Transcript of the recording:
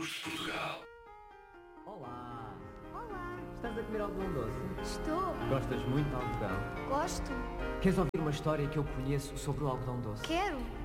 Tours Portugal. Olá! Olá, Estás a comer algodão doce? estou. Gostas muito de algodão? Gosto. Queres ouvir uma história que eu conheço sobre o algodão doce? Quero.